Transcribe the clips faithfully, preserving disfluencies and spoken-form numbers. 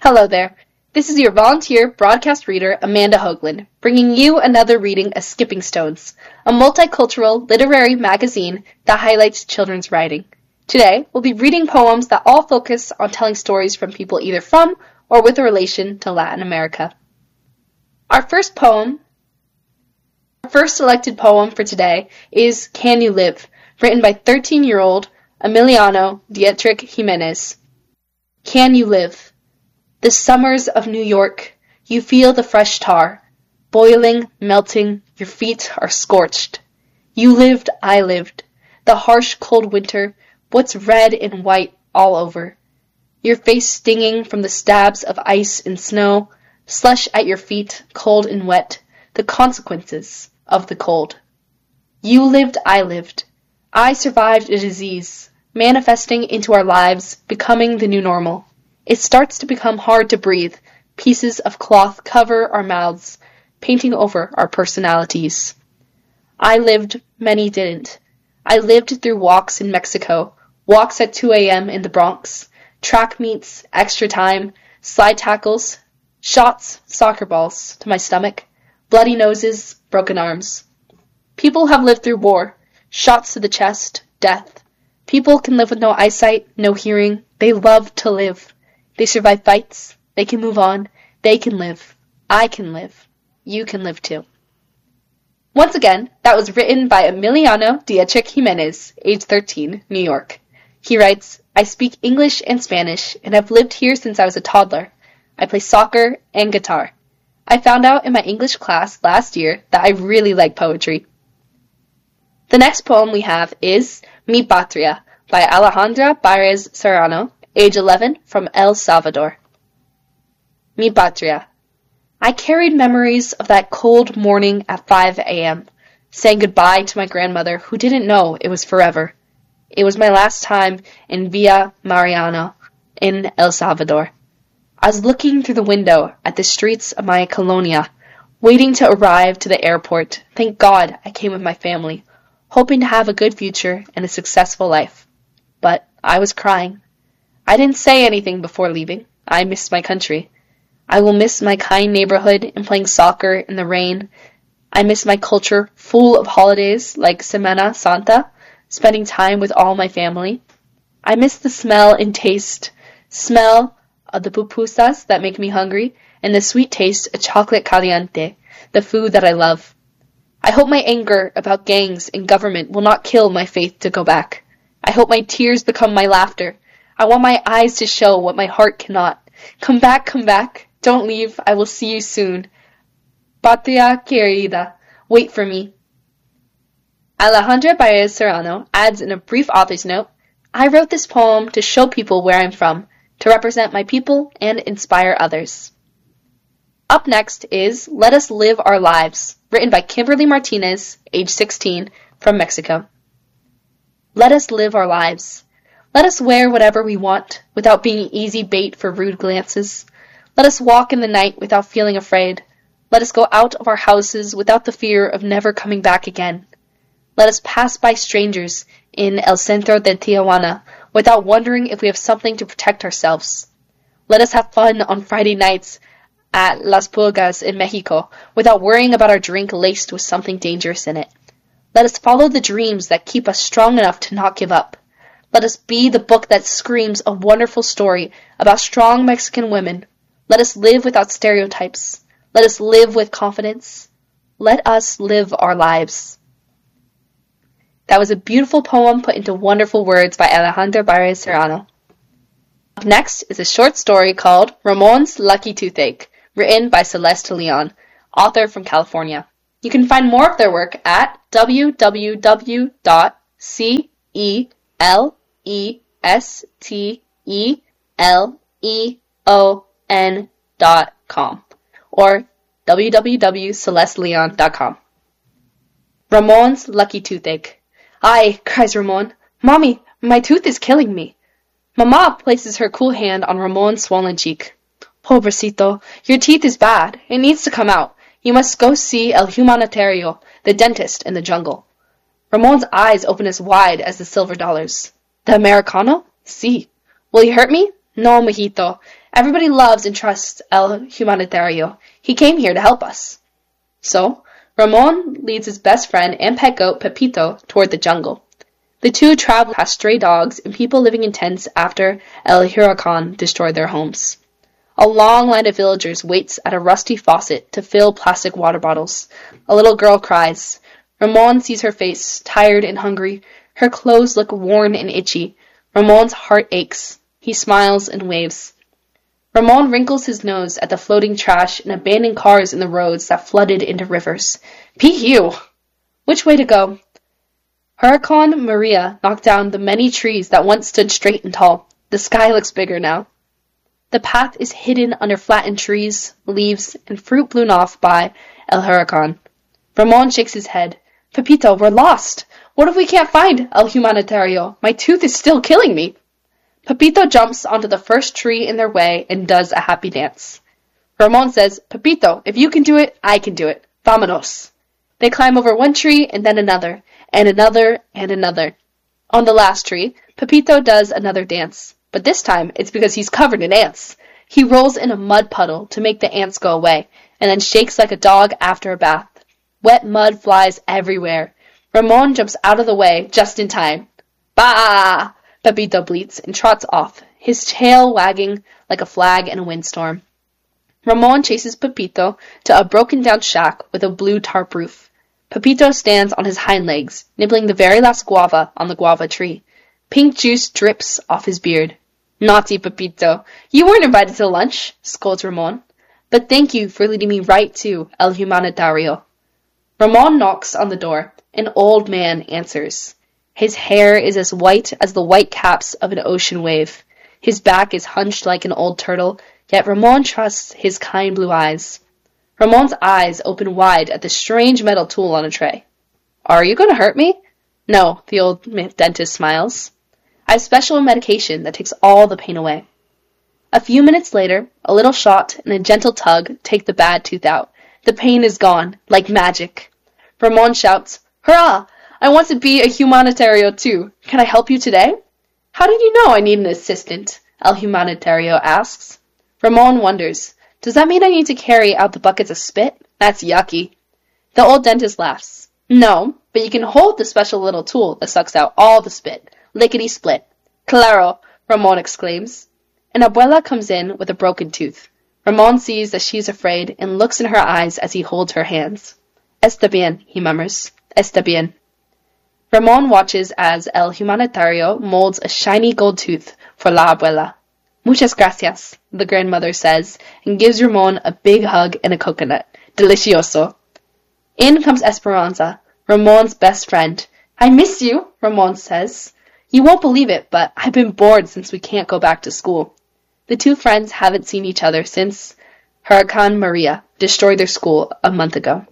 Hello there. This is your volunteer broadcast reader, Amanda Hoagland, bringing you another reading of Skipping Stones, a multicultural literary magazine that highlights children's writing. Today, we'll be reading poems that all focus on telling stories from people either from or with a relation to Latin America. Our first poem, our first selected poem for today is Can You Live, written by thirteen-year-old Emiliano Dietrich Jimenez. Can you live? The summers of New York, you feel the fresh tar, boiling, melting, your feet are scorched. You lived, I lived, the harsh cold winter, what's red and white all over. Your face stinging from the stabs of ice and snow, slush at your feet, cold and wet, the consequences of the cold. You lived, I lived. I survived a disease, manifesting into our lives, becoming the new normal. It starts to become hard to breathe. Pieces of cloth cover our mouths, painting over our personalities. I lived, many didn't. I lived through walks in Mexico, walks at two a.m. in the Bronx, track meets, extra time, slide tackles, shots, soccer balls to my stomach, bloody noses, broken arms. People have lived through war, shots to the chest, death. People can live with no eyesight, no hearing. They love to live. They survive fights. They can move on. They can live. I can live. You can live too. Once again, that was written by Emiliano Dietrich Jimenez, age thirteen, New York. He writes, I speak English and Spanish, and have lived here since I was a toddler. I play soccer and guitar. I found out in my English class last year that I really like poetry. The next poem we have is Mi Patria by Alejandra Baez Serrano, age eleven, from El Salvador. Mi Patria. I carried memories of that cold morning at five a.m., saying goodbye to my grandmother who didn't know it was forever. It was my last time in Villa Mariana in El Salvador. I was looking through the window at the streets of my colonia, waiting to arrive to the airport. Thank God I came with my family, hoping to have a good future and a successful life. But I was crying. I didn't say anything before leaving. I missed my country. I will miss my kind neighborhood and playing soccer in the rain. I miss my culture full of holidays like Semana Santa, spending time with all my family. I miss the smell and taste, smell of the pupusas that make me hungry, and the sweet taste of chocolate caliente, the food that I love. I hope my anger about gangs and government will not kill my faith to go back. I hope my tears become my laughter. I want my eyes to show what my heart cannot. Come back, come back. Don't leave. I will see you soon. Patria querida. Wait for me. Alejandra Baez Serrano adds in a brief author's note, I wrote this poem to show people where I'm from, to represent my people and inspire others. Up next is Let Us Live Our Lives, written by Kimberly Martinez, age sixteen, from Mexico. Let us live our lives. Let us wear whatever we want, without being easy bait for rude glances. Let us walk in the night without feeling afraid. Let us go out of our houses without the fear of never coming back again. Let us pass by strangers in El Centro de Tijuana without wondering if we have something to protect ourselves. Let us have fun on Friday nights at Las Pulgas in Mexico without worrying about our drink laced with something dangerous in it. Let us follow the dreams that keep us strong enough to not give up. Let us be the book that screams a wonderful story about strong Mexican women. Let us live without stereotypes. Let us live with confidence. Let us live our lives. That was a beautiful poem put into wonderful words by Alejandra Baez Serrano. Up next is a short story called Ramon's Lucky Toothache, written by Celeste Leon, author from California. You can find more of their work at w w w dot celeste leon dot com or w w w dot celeste leon dot com. Ramon's Lucky Toothache. Ay, cries Ramon. Mommy, my tooth is killing me. Mama places her cool hand on Ramon's swollen cheek. Pobrecito, your teeth is bad. It needs to come out. You must go see El Humanitario, the dentist in the jungle. Ramon's eyes open as wide as the silver dollars. The Americano? Si. Will he hurt me? No, mijito. Everybody loves and trusts El Humanitario. He came here to help us. So, Ramon leads his best friend and pet goat, Pepito, toward the jungle. The two travel past stray dogs and people living in tents after El Huracan destroyed their homes. A long line of villagers waits at a rusty faucet to fill plastic water bottles. A little girl cries. Ramon sees her face, tired and hungry. Her clothes look worn and itchy. Ramon's heart aches. He smiles and waves. Ramon wrinkles his nose at the floating trash and abandoned cars in the roads that flooded into rivers. P-hew! Which way to go? Huracan Maria knocked down the many trees that once stood straight and tall. The sky looks bigger now. The path is hidden under flattened trees, leaves, and fruit blown off by El Huracan. Ramon shakes his head. Pepito, we're lost! What if we can't find El Humanitario? My tooth is still killing me. Pepito jumps onto the first tree in their way and does a happy dance. Ramon says, Pepito, if you can do it, I can do it. Vámonos. They climb over one tree and then another, and another and another. On the last tree, Pepito does another dance, but this time it's because he's covered in ants. He rolls in a mud puddle to make the ants go away, and then shakes like a dog after a bath. Wet mud flies everywhere. Ramon jumps out of the way just in time. Bah! Pepito bleats and trots off, his tail wagging like a flag in a windstorm. Ramon chases Pepito to a broken-down shack with a blue tarp roof. Pepito stands on his hind legs, nibbling the very last guava on the guava tree. Pink juice drips off his beard. Naughty Pepito, you weren't invited to lunch, scolds Ramon. But thank you for leading me right to El Humanitario. Ramon knocks on the door. An old man answers. His hair is as white as the white caps of an ocean wave. His back is hunched like an old turtle, yet Ramon trusts his kind blue eyes. Ramon's eyes open wide at the strange metal tool on a tray. Are you going to hurt me? No, the old dentist smiles. I have special medication that takes all the pain away. A few minutes later, a little shot and a gentle tug take the bad tooth out. The pain is gone, like magic. Ramon shouts, Hurrah! I want to be a humanitario too. Can I help you today? How did you know I need an assistant? El Humanitario asks. Ramon wonders. Does that mean I need to carry out the buckets of spit? That's yucky. The old dentist laughs. No, but you can hold the special little tool that sucks out all the spit. Lickety-split. Claro, Ramon exclaims. An abuela comes in with a broken tooth. Ramon sees that she is afraid and looks in her eyes as he holds her hands. Está bien, he murmurs. Está bien. Ramon watches as El Humanitario molds a shiny gold tooth for La Abuela. Muchas gracias, the grandmother says, and gives Ramon a big hug and a coconut. Delicioso. In comes Esperanza, Ramon's best friend. I miss you, Ramon says. You won't believe it, but I've been bored since we can't go back to school. The two friends haven't seen each other since Huracan Maria destroyed their school a month ago.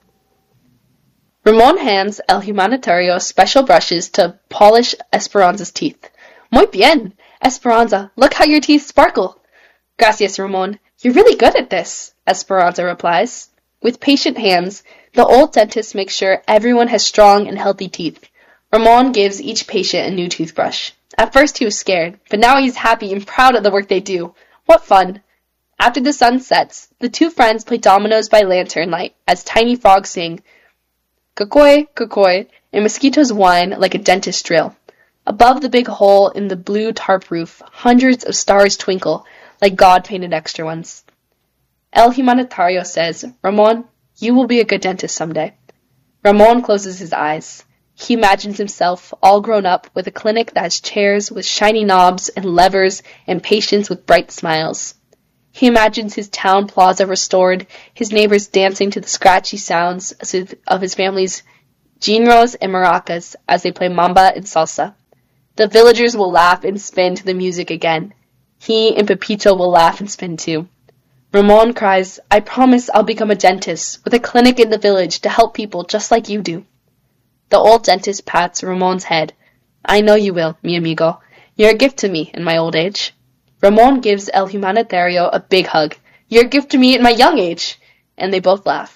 Ramon hands El Humanitario special brushes to polish Esperanza's teeth. Muy bien, Esperanza, look how your teeth sparkle. Gracias, Ramon. You're really good at this, Esperanza replies. With patient hands, the old dentist makes sure everyone has strong and healthy teeth. Ramon gives each patient a new toothbrush. At first he was scared, but now he's happy and proud of the work they do. What fun! After the sun sets, the two friends play dominoes by lantern light as tiny frogs sing, Kukoi, kukoi, and mosquitoes whine like a dentist drill. Above the big hole in the blue tarp roof, hundreds of stars twinkle like God-painted extra ones. El Humanitario says, Ramon, you will be a good dentist someday. Ramon closes his eyes. He imagines himself all grown up with a clinic that has chairs with shiny knobs and levers and patients with bright smiles. He imagines his town plaza restored, his neighbors dancing to the scratchy sounds of his family's ginos and maracas as they play mamba and salsa. The villagers will laugh and spin to the music again. He and Pepito will laugh and spin too. Ramon cries, I promise I'll become a dentist with a clinic in the village to help people just like you do. The old dentist pats Ramon's head. I know you will, mi amigo. You're a gift to me in my old age. Ramon gives El Humanitario a big hug. You're a gift to me at my young age. And they both laugh.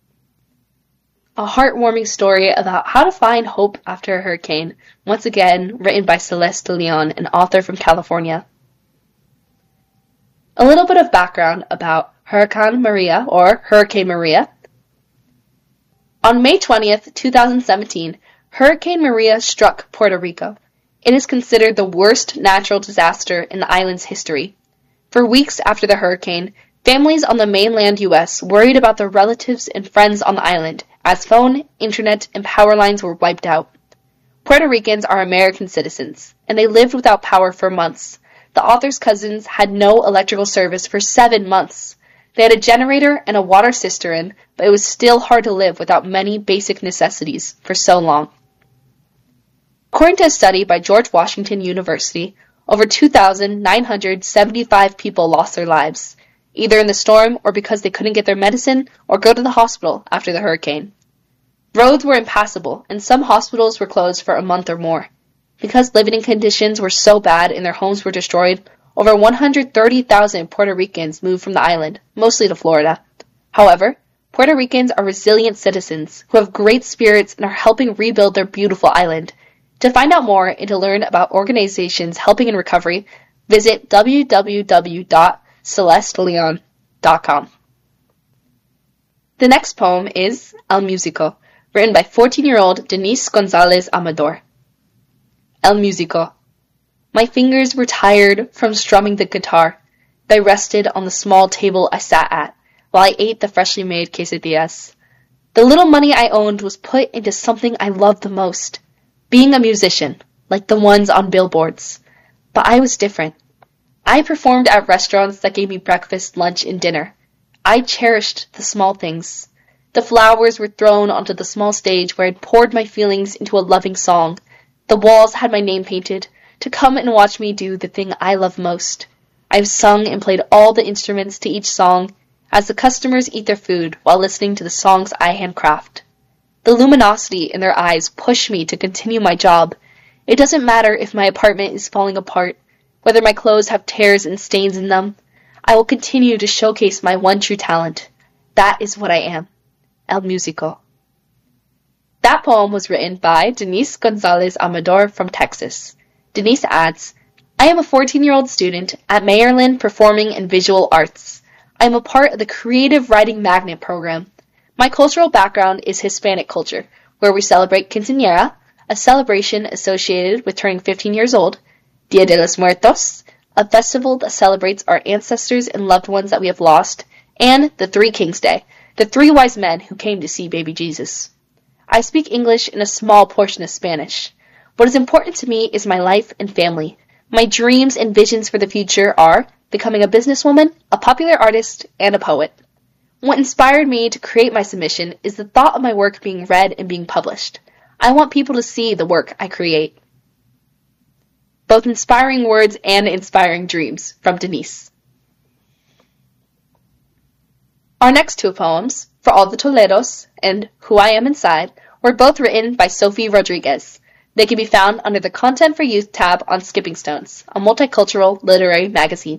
A heartwarming story about how to find hope after a hurricane, once again written by Celeste de Leon, an author from California. A little bit of background about Hurricane Maria, or Hurricane Maria. On May twentieth, two thousand seventeen, Hurricane Maria struck Puerto Rico. It is considered the worst natural disaster in the island's history. For weeks after the hurricane, families on the mainland U S worried about their relatives and friends on the island, as phone, internet, and power lines were wiped out. Puerto Ricans are American citizens, and they lived without power for months. The author's cousins had no electrical service for seven months. They had a generator and a water cistern, but it was still hard to live without many basic necessities for so long. According to a study by George Washington University, over two thousand nine hundred seventy-five people lost their lives, either in the storm or because they couldn't get their medicine or go to the hospital after the hurricane. Roads were impassable, and some hospitals were closed for a month or more. Because living conditions were so bad and their homes were destroyed, over one hundred thirty thousand Puerto Ricans moved from the island, mostly to Florida. However, Puerto Ricans are resilient citizens who have great spirits and are helping rebuild their beautiful island. To find out more and to learn about organizations helping in recovery, visit w w w dot celeste leon dot com. The next poem is El Musico, written by fourteen-year-old Denise Gonzalez Amador. El Musico. My fingers were tired from strumming the guitar. They rested on the small table I sat at, while I ate the freshly made quesadillas. The little money I owned was put into something I loved the most, being a musician, like the ones on billboards. But I was different. I performed at restaurants that gave me breakfast, lunch, and dinner. I cherished the small things. The flowers were thrown onto the small stage where I'd poured my feelings into a loving song. The walls had my name painted, to come and watch me do the thing I love most. I've sung and played all the instruments to each song, as the customers eat their food while listening to the songs I handcraft. The luminosity in their eyes push me to continue my job. It doesn't matter if my apartment is falling apart, whether my clothes have tears and stains in them. I will continue to showcase my one true talent. That is what I am. El Musico. That poem was written by Denise Gonzalez Amador from Texas. Denise adds, I am a fourteen-year-old student at Mayerland Performing and Visual Arts. I am a part of the Creative Writing Magnet program. My cultural background is Hispanic culture, where we celebrate Quinceañera, a celebration associated with turning fifteen years old, Dia de los Muertos, a festival that celebrates our ancestors and loved ones that we have lost, and the Three Kings Day, the three wise men who came to see baby Jesus. I speak English and a small portion of Spanish. What is important to me is my life and family. My dreams and visions for the future are becoming a businesswoman, a popular artist, and a poet. What inspired me to create my submission is the thought of my work being read and being published. I want people to see the work I create. Both inspiring words and inspiring dreams from Denise. Our next two poems, For All the Toledos and Who I Am Inside, were both written by Sophie Rodriguez. They can be found under the Content for Youth tab on Skipping Stones, a multicultural literary magazine.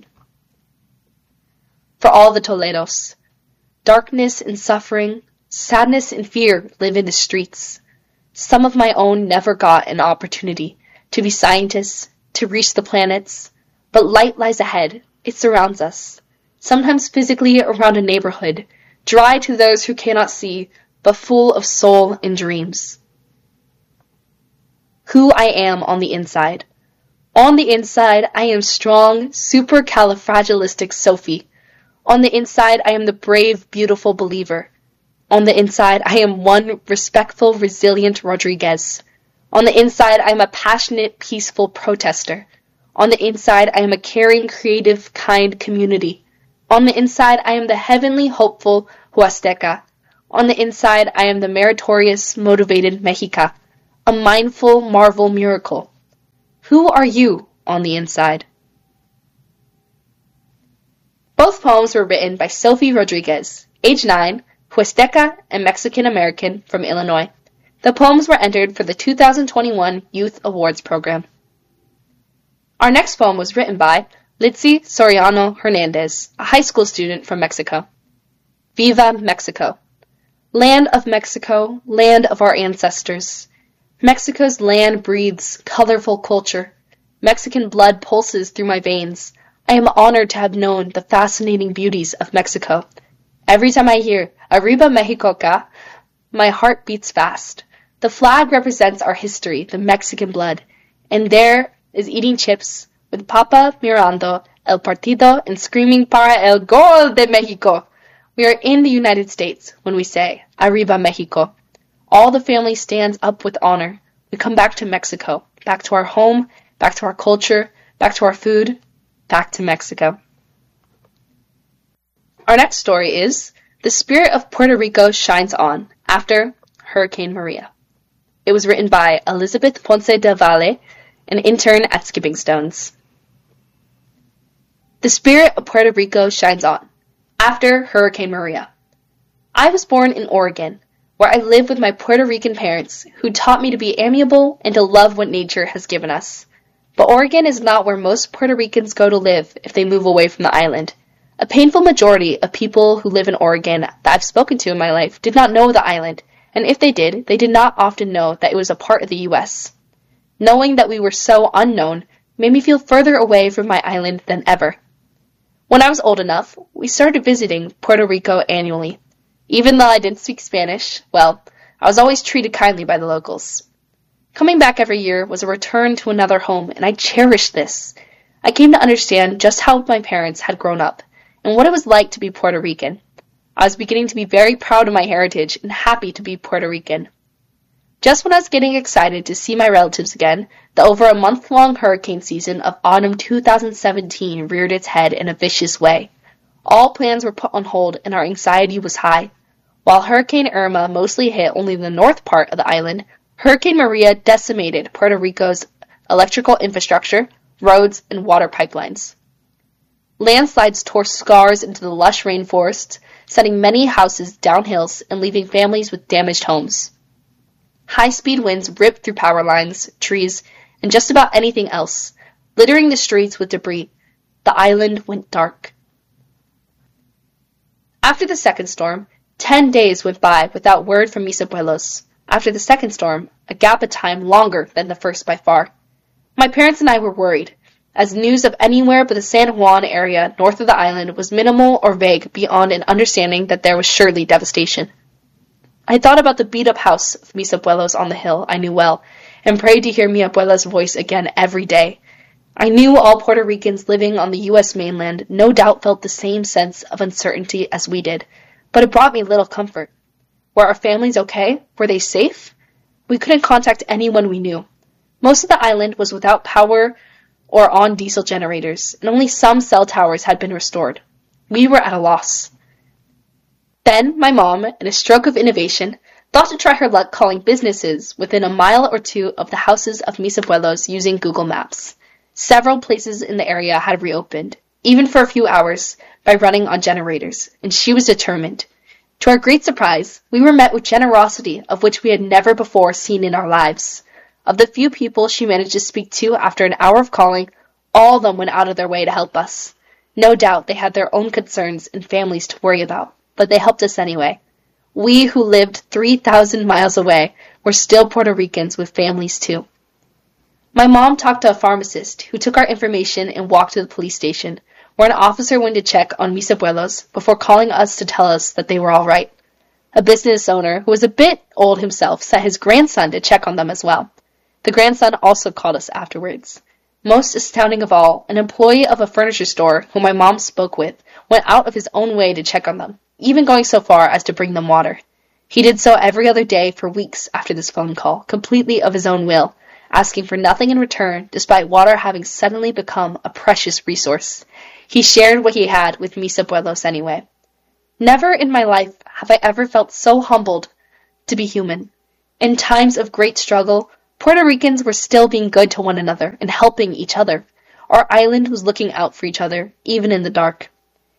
For all the Toledos. Darkness and suffering, sadness and fear live in the streets. Some of my own never got an opportunity to be scientists, to reach the planets, but light lies ahead. It surrounds us, sometimes physically around a neighborhood, dry to those who cannot see, but full of soul and dreams. Who I am on the inside. On the inside, I am strong, supercalifragilistic Sophie. On the inside, I am the brave, beautiful believer. On the inside, I am one respectful, resilient Rodriguez. On the inside, I am a passionate, peaceful protester. On the inside, I am a caring, creative, kind community. On the inside, I am the heavenly, hopeful Huasteca. On the inside, I am the meritorious, motivated Mexica. A mindful, marvel miracle. Who are you on the inside? Both poems were written by Sophie Rodriguez, age nine, Huasteca and Mexican-American from Illinois. The poems were entered for the two thousand twenty-one Youth Awards program. Our next poem was written by Litzy Soriano Hernandez, a high school student from Mexico. Viva Mexico. Land of Mexico, land of our ancestors. Mexico's land breathes colorful culture. Mexican blood pulses through my veins. I am honored to have known the fascinating beauties of Mexico. Every time I hear Arriba Mexico Ka, my heart beats fast. The flag represents our history, the Mexican blood, and there is eating chips with Papa mirando el partido and screaming para el gol de Mexico. We are in the United States when we say Arriba Mexico. All the family stands up with honor. We come back to Mexico, back to our home, back to our culture, back to our food, back to Mexico. Our next story is The Spirit of Puerto Rico Shines On, after Hurricane Maria. It was written by Elizabeth Ponce del Valle, an intern at Skipping Stones. The Spirit of Puerto Rico Shines On, after Hurricane Maria. I was born in Oregon, where I live with my Puerto Rican parents, who taught me to be amiable and to love what nature has given us. But Oregon is not where most Puerto Ricans go to live if they move away from the island. A painful majority of people who live in Oregon that I've spoken to in my life did not know the island, and if they did, they did not often know that it was a part of the U S. Knowing that we were so unknown made me feel further away from my island than ever. When I was old enough, we started visiting Puerto Rico annually. Even though I didn't speak Spanish, well, I was always treated kindly by the locals. Coming back every year was a return to another home, and I cherished this. I came to understand just how my parents had grown up, and what it was like to be Puerto Rican. I was beginning to be very proud of my heritage and happy to be Puerto Rican. Just when I was getting excited to see my relatives again, the over a month-long hurricane season of autumn two thousand seventeen reared its head in a vicious way. All plans were put on hold and our anxiety was high. While Hurricane Irma mostly hit only the north part of the island, Hurricane Maria decimated Puerto Rico's electrical infrastructure, roads, and water pipelines. Landslides tore scars into the lush rainforests, sending many houses down hills and leaving families with damaged homes. High-speed winds ripped through power lines, trees, and just about anything else, littering the streets with debris. The island went dark. After the second storm, ten days went by without word from Mis Abuelos. After the second storm, a gap of time longer than the first by far. My parents and I were worried, as news of anywhere but the San Juan area north of the island was minimal or vague beyond an understanding that there was surely devastation. I thought about the beat-up house of Mis Abuelos on the hill I knew well, and prayed to hear mi abuela's voice again every day. I knew all Puerto Ricans living on the U S mainland no doubt felt the same sense of uncertainty as we did, but it brought me little comfort. Were our families okay? Were they safe? We couldn't contact anyone we knew. Most of the island was without power or on diesel generators, and only some cell towers had been restored. We were at a loss. Then my mom, in a stroke of innovation, thought to try her luck calling businesses within a mile or two of the houses of Mis Abuelos using Google Maps. Several places in the area had reopened, even for a few hours, by running on generators, and she was determined. To our great surprise, we were met with generosity of which we had never before seen in our lives. Of the few people she managed to speak to after an hour of calling, all of them went out of their way to help us. No doubt they had their own concerns and families to worry about, but they helped us anyway. We who lived three thousand miles away were still Puerto Ricans with families too. My mom talked to a pharmacist who took our information and walked to the police station, where an officer went to check on Mis Abuelos before calling us to tell us that they were all right. A business owner, who was a bit old himself, sent his grandson to check on them as well. The grandson also called us afterwards. Most astounding of all, an employee of a furniture store whom my mom spoke with went out of his own way to check on them, even going so far as to bring them water. He did so every other day for weeks after this phone call, completely of his own will, asking for nothing in return, despite water having suddenly become a precious resource. He shared what he had with Mis Abuelos anyway. Never in my life have I ever felt so humbled to be human. In times of great struggle, Puerto Ricans were still being good to one another and helping each other. Our island was looking out for each other, even in the dark.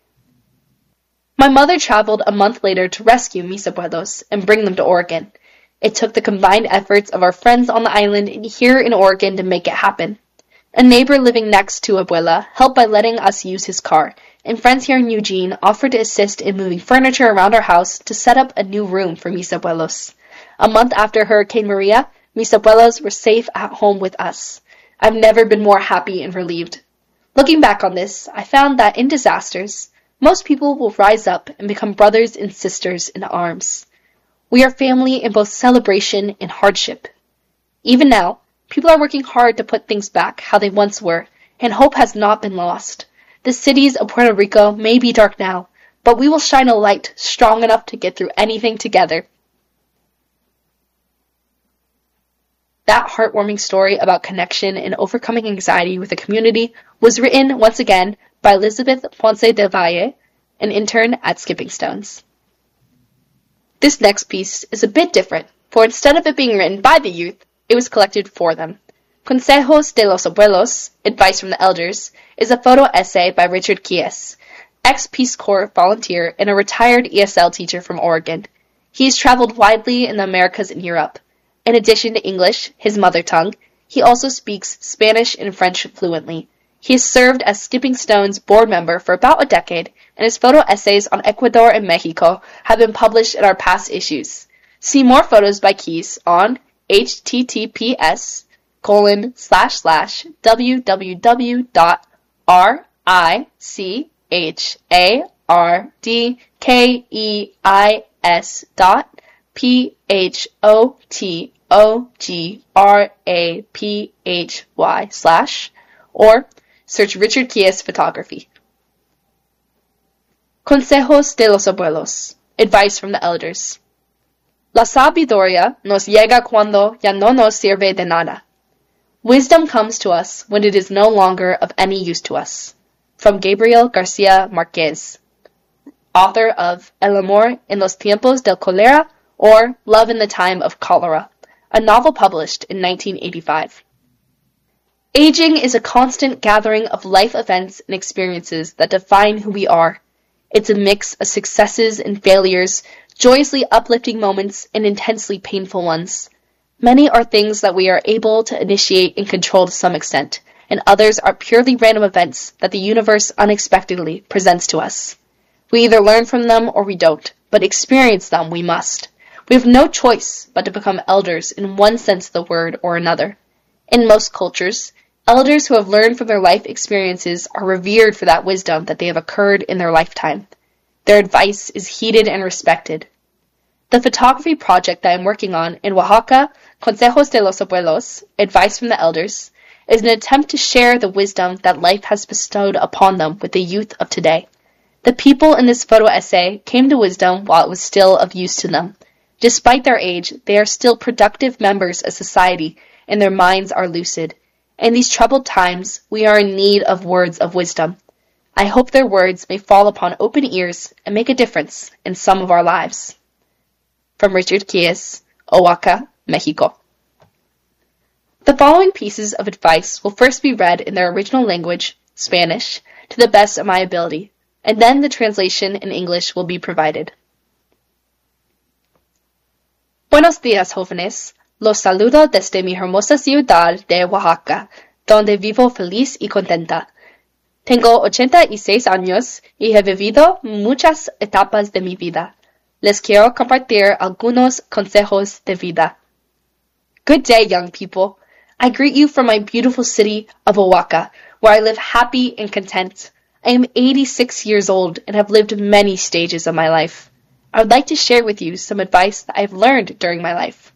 My mother traveled a month later to rescue Mis Abuelos and bring them to Oregon. It took the combined efforts of our friends on the island and here in Oregon to make it happen. A neighbor living next to Abuela helped by letting us use his car, and friends here in Eugene offered to assist in moving furniture around our house to set up a new room for Mis Abuelos. A month after Hurricane Maria, Mis Abuelos were safe at home with us. I've never been more happy and relieved. Looking back on this, I found that in disasters, most people will rise up and become brothers and sisters in arms. We are family in both celebration and hardship. Even now, people are working hard to put things back how they once were, and hope has not been lost. The cities of Puerto Rico may be dark now, but we will shine a light strong enough to get through anything together. That heartwarming story about connection and overcoming anxiety with the community was written, once again, by Elizabeth Ponce del Valle, an intern at Skipping Stones. This next piece is a bit different, for instead of it being written by the youth, it was collected for them. Consejos de los Abuelos, Advice from the Elders, is a photo essay by Richard Kies, ex-Peace Corps volunteer and a retired E S L teacher from Oregon. He has traveled widely in the Americas and Europe. In addition to English, his mother tongue, he also speaks Spanish and French fluently. He has served as Skipping Stones board member for about a decade, and his photo essays on Ecuador and Mexico have been published in our past issues. See more photos by Kies on https colon slash slash www dot r i c h a r d k e i s dot p h o t o g r a p h y slash or search Richard Kies Photography. Consejos de los Abuelos, Advice from the Elders. La sabiduría nos llega cuando ya no nos sirve de nada. Wisdom comes to us when it is no longer of any use to us. From Gabriel Garcia Marquez, author of El amor en los tiempos del cólera, or Love in the Time of Cholera, a novel published in nineteen eighty-five. Aging is a constant gathering of life events and experiences that define who we are. It's a mix of successes and failures, joyously uplifting moments and intensely painful ones. Many are things that we are able to initiate and control to some extent, and others are purely random events that the universe unexpectedly presents to us. We either learn from them or we don't, but experience them we must. We have no choice but to become elders in one sense of the word or another. In most cultures, elders who have learned from their life experiences are revered for that wisdom that they have occurred in their lifetime. Their advice is heeded and respected. The photography project that I'm working on in Oaxaca, Consejos de los Abuelos, Advice from the Elders, is an attempt to share the wisdom that life has bestowed upon them with the youth of today. The people in this photo essay came to wisdom while it was still of use to them. Despite their age, they are still productive members of society, and their minds are lucid. In these troubled times, we are in need of words of wisdom. I hope their words may fall upon open ears and make a difference in some of our lives. From Richard Kies, Oaxaca, Mexico. The following pieces of advice will first be read in their original language, Spanish, to the best of my ability, and then the translation in English will be provided. Buenos días, jóvenes. Los saludo desde mi hermosa ciudad de Oaxaca, donde vivo feliz y contenta. Tengo ochenta y seis años y he vivido muchas etapas de mi vida. Les quiero compartir algunos consejos de vida. Good day, young people. I greet you from my beautiful city of Oaxaca, where I live happy and content. I am eighty-six years old and have lived many stages of my life. I would like to share with you some advice that I have learned during my life.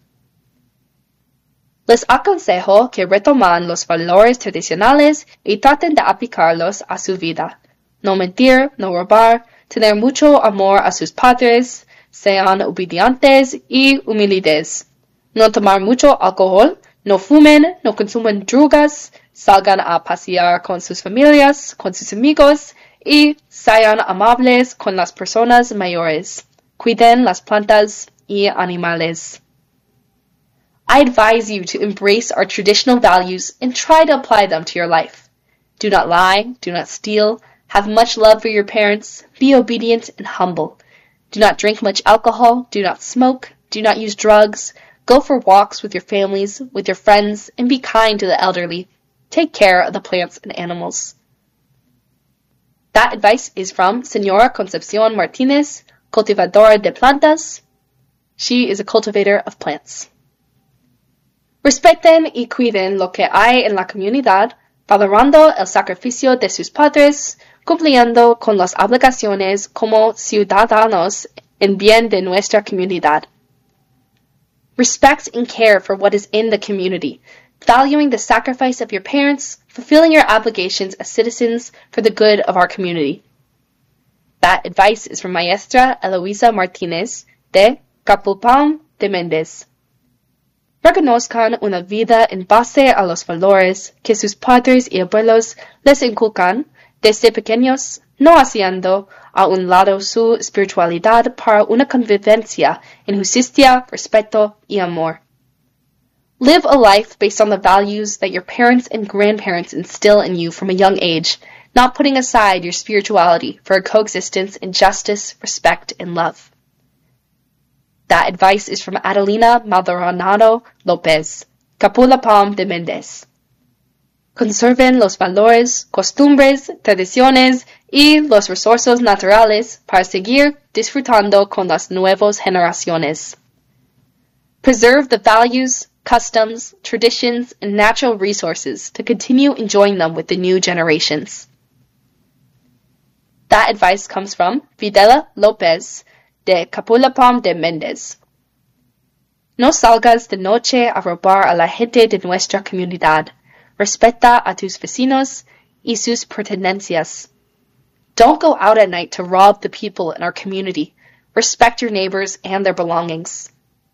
Les aconsejo que retoman los valores tradicionales y traten de aplicarlos a su vida. No mentir, no robar, tener mucho amor a sus padres, sean obedientes y humildes. No tomar mucho alcohol, no fumen, no consuman drogas, salgan a pasear con sus familias, con sus amigos, y sean amables con las personas mayores. Cuiden las plantas y animales. I advise you to embrace our traditional values and try to apply them to your life. Do not lie, do not steal, have much love for your parents, be obedient and humble. Do not drink much alcohol, do not smoke, do not use drugs, go for walks with your families, with your friends, and be kind to the elderly. Take care of the plants and animals. That advice is from Señora Concepcion Martinez, cultivadora de plantas. She is a cultivator of plants. Respeten y cuiden lo que hay en la comunidad valorando el sacrificio de sus padres, cumpliendo con las obligaciones como ciudadanos en bien de nuestra comunidad. Respect and care for what is in the community, valuing the sacrifice of your parents, fulfilling your obligations as citizens for the good of our community. That advice is from Maestra Eloisa Martinez de Capulpam de Méndez. Reconozcan una vida en base a los valores que sus padres y abuelos les inculcan desde pequeños, no haciendo a un lado su espiritualidad para una convivencia en justicia, respeto y amor. Live a life based on the values that your parents and grandparents instill in you from a young age, not putting aside your spirituality for a coexistence in justice, respect, and love. That advice is from Adelina Maldonado Lopez, Capulapam de Méndez. Conserven los valores, costumbres, tradiciones y los recursos naturales para seguir disfrutando con las nuevas generaciones. Preserve the values, customs, traditions, and natural resources to continue enjoying them with the new generations. That advice comes from Videla Lopez de Capulapam de Méndez. No salgas de noche a robar a la gente de nuestra comunidad. Respeta a tus vecinos y sus pertenencias. Don't go out at night to rob the people in our community. Respect your neighbors and their belongings.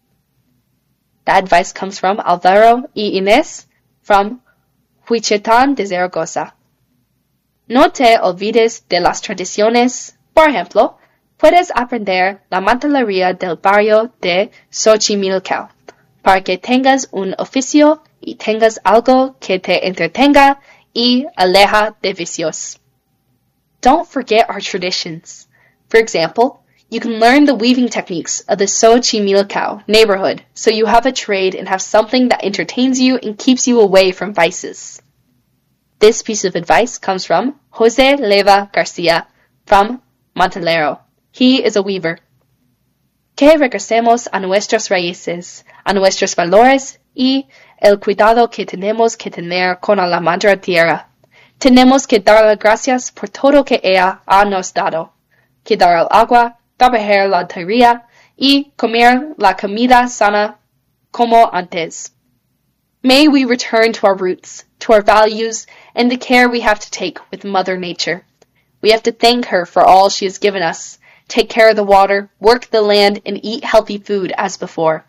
That advice comes from Alvaro y Inés from Huichetán de Zaragoza. No te olvides de las tradiciones. Por ejemplo, puedes aprender la mantelería del barrio de Xochimilco para que tengas un oficio y tengas algo que te entretenga y aleja de vicios. Don't forget our traditions. For example, you can learn the weaving techniques of the Xochimilco neighborhood so you have a trade and have something that entertains you and keeps you away from vices. This piece of advice comes from Jose Leva Garcia from Montelero. He is a weaver. Que regresemos a nuestras raíces, a nuestros valores y el cuidado que tenemos que tener con la madre tierra. Tenemos que darle gracias por todo que ella ha nos dado. Que dar el agua, trabajar la tierra y comer la comida sana como antes. May we return to our roots, to our values, and the care we have to take with Mother Nature. We have to thank her for all she has given us, take care of the water, work the land, and eat healthy food as before.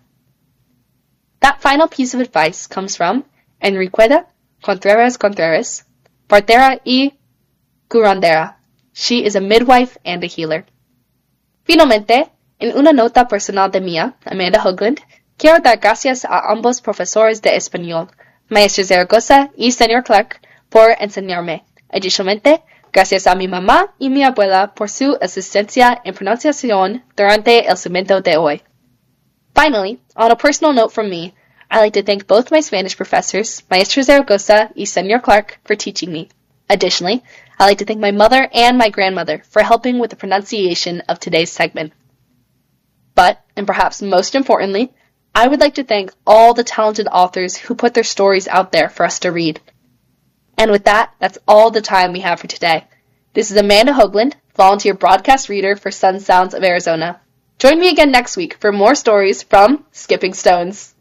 That final piece of advice comes from Enriqueta Contreras Contreras, partera y curandera. She is a midwife and a healer. Finalmente, en una nota personal de mía, Amanda Hoagland, quiero dar gracias a ambos profesores de español, Maestra Zaragoza y Señor Clark, por enseñarme. Adicionalmente, gracias a mi mamá y mi abuela por su asistencia en pronunciación durante el segmento de hoy. Finally, on a personal note from me, I'd like to thank both my Spanish professors, Maestra Zaragoza y Señor Clark, for teaching me. Additionally, I'd like to thank my mother and my grandmother for helping with the pronunciation of today's segment. But, and perhaps most importantly, I would like to thank all the talented authors who put their stories out there for us to read. And with that, that's all the time we have for today. This is Amanda Hoagland, volunteer broadcast reader for Sun Sounds of Arizona. Join me again next week for more stories from Skipping Stones.